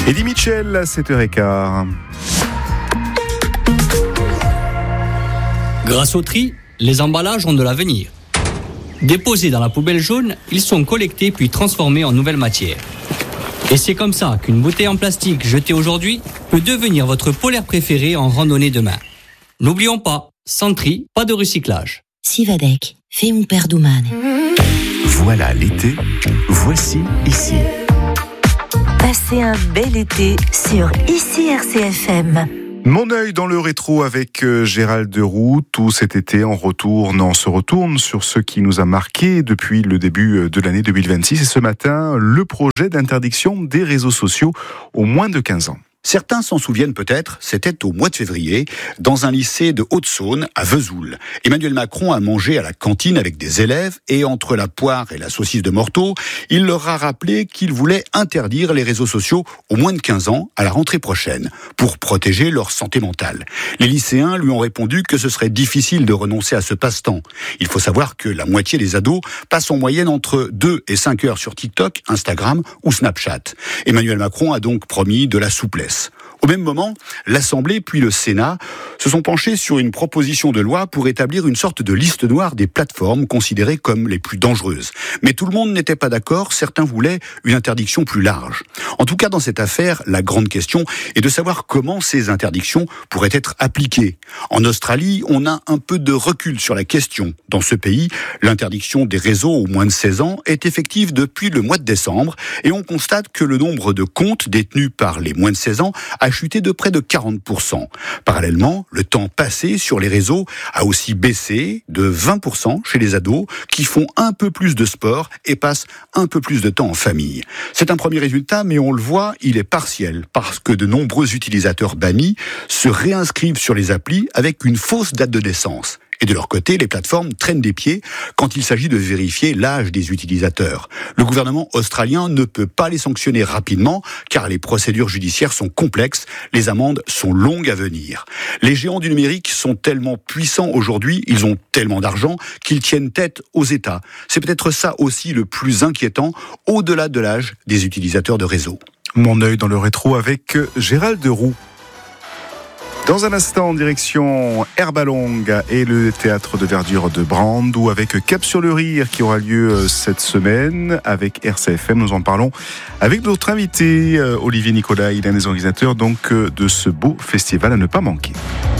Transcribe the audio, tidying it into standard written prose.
Eddie Mitchell à 7h15. Grâce au tri, les emballages ont de l'avenir. Déposés dans la poubelle jaune, ils sont collectés puis transformés en nouvelle matière. Et c'est comme ça qu'une bouteille en plastique jetée aujourd'hui peut devenir votre polaire préféré en randonnée demain. N'oublions pas, sans tri, pas de recyclage. Sivadec, fais mon père Douman. Voilà l'été, voici ici. Passez un bel été sur ICI RCFM. Mon œil dans le rétro avec Gérald Deroux. Tout cet été, on se retourne sur ce qui nous a marqué depuis le début de l'année 2026. Et ce matin, le projet d'interdiction des réseaux sociaux aux moins de 15 ans. Certains s'en souviennent peut-être, c'était au mois de février, dans un lycée de Haute-Saône, à Vesoul. Emmanuel Macron a mangé à la cantine avec des élèves et entre la poire et la saucisse de Morteau, il leur a rappelé qu'il voulait interdire les réseaux sociaux aux moins de 15 ans à la rentrée prochaine, pour protéger leur santé mentale. Les lycéens lui ont répondu que ce serait difficile de renoncer à ce passe-temps. Il faut savoir que la moitié des ados passent en moyenne entre 2 et 5 heures sur TikTok, Instagram ou Snapchat. Emmanuel Macron a donc promis de la souplesse. Au même moment, l'Assemblée puis le Sénat se sont penchés sur une proposition de loi pour établir une sorte de liste noire des plateformes considérées comme les plus dangereuses. Mais tout le monde n'était pas d'accord, certains voulaient une interdiction plus large. En tout cas, dans cette affaire, la grande question est de savoir comment ces interdictions pourraient être appliquées. En Australie, on a un peu de recul sur la question. Dans ce pays, l'interdiction des réseaux aux moins de 16 ans est effective depuis le mois de décembre et on constate que le nombre de comptes détenus par les moins de 16 ans a chuté de près de 40%. Parallèlement, le temps passé sur les réseaux a aussi baissé de 20% chez les ados qui font un peu plus de sport et passent un peu plus de temps en famille. C'est un premier résultat, mais on le voit, il est partiel parce que de nombreux utilisateurs bannis se réinscrivent sur les applis avec une fausse date de naissance. Et de leur côté, les plateformes traînent des pieds quand il s'agit de vérifier l'âge des utilisateurs. Le gouvernement australien ne peut pas les sanctionner rapidement car les procédures judiciaires sont complexes, les amendes sont longues à venir. Les géants du numérique sont tellement puissants aujourd'hui, ils ont tellement d'argent qu'ils tiennent tête aux États. C'est peut-être ça aussi le plus inquiétant, au-delà de l'âge des utilisateurs de réseau. Mon œil dans le rétro avec Gérald Deroux. Dans un instant, en direction Herbalongue et le théâtre de verdure de Brandebourg avec Cap sur le Rire qui aura lieu cette semaine avec RCFM. Nous en parlons avec notre invité Olivier Nicolas, il est un des organisateurs donc de ce beau festival à ne pas manquer.